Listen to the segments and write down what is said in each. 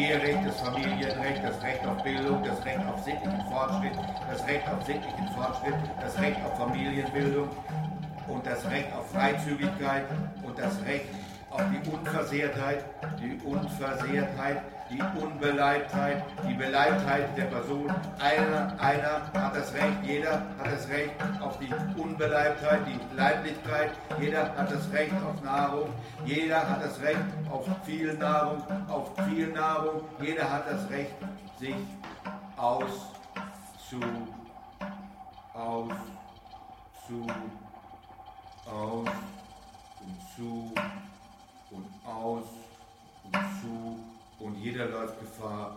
Eherecht, das Familienrecht, das Recht auf Bildung, das Recht auf sittlichen Fortschritt, das Recht auf sittlichen Fortschritt, das Recht auf Familienbildung und das Recht auf Freizügigkeit und das Recht auf die Unversehrtheit, die Unbeleibtheit, die Beleibtheit der Person. Einer hat das Recht, jeder hat das Recht auf die Unbeleibtheit, die Leiblichkeit, jeder hat das Recht auf Nahrung, jeder hat das Recht auf viel Nahrung, jeder hat das Recht, sich und jeder läuft Gefahr,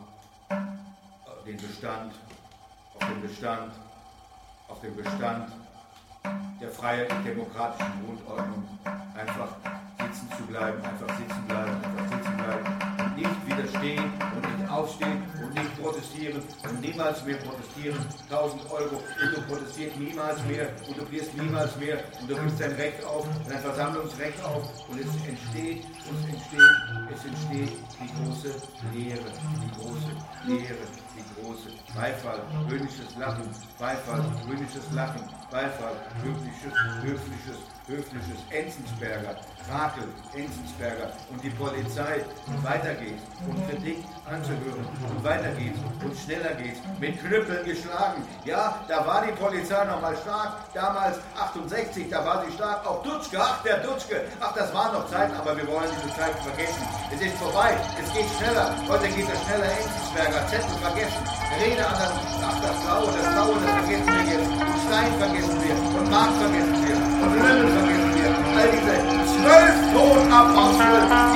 auf den Bestand der freiheitlich-demokratischen Grundordnung einfach sitzen bleiben und nicht widerstehen und nicht aufstehen und nicht protestieren und niemals mehr protestieren. 1.000 Euro und du protestierst niemals mehr und du wirst niemals mehr und du gibst dein Recht auf, dein Versammlungsrecht auf und es entsteht die große Lehre, die große Beifall, höhnisches Lachen, Beifall, höfliches Enzensberger, Krakel, Enzensberger und die Polizei und weiter geht's und Kritik anzuhören und weiter geht's und schneller geht's, mit Knüppeln geschlagen. Ja, da war die Polizei noch mal stark, damals 68, da war sie stark, auch Dutschke, der Dutschke, das waren noch Zeiten, aber wir wollen diese Zeit vergessen. Es ist vorbei, es geht schneller, heute geht es schneller, Enzensberger, Zettel vergessen, Rede an das Blaue, das vergessen wir jetzt, und Stein vergessen wir, und Markt vergessen wir, und Lömmel vergessen wir, all diese 12 Tonapostel,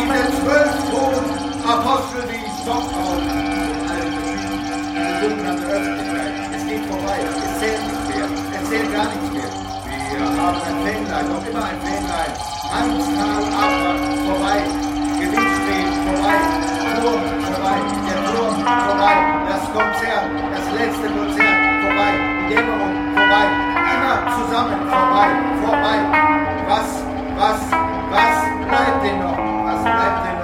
die Stockhaus, diese sogenannte Öffentlichkeit, es geht vorbei, es zählt nicht mehr, es zählt gar nichts mehr. Wir haben ein Fähnlein, noch immer ein Fähnlein, Handelstal, Abfahrt, vorbei, Gewinnstreet, vorbei, Turm, vorbei, der Turm, vorbei, das Konzert, das letzte Konzert, vorbei, die Dämmerung, vorbei, immer zusammen, vorbei. Was bleibt denn noch?